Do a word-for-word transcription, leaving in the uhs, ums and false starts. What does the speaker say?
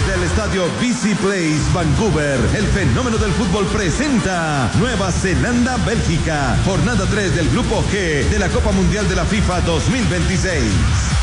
Desde el estadio B C Place, Vancouver, el fenómeno del fútbol presenta Nueva Zelanda-Bélgica, jornada tres del Grupo G de la Copa Mundial de la FIFA dos mil veintiséis.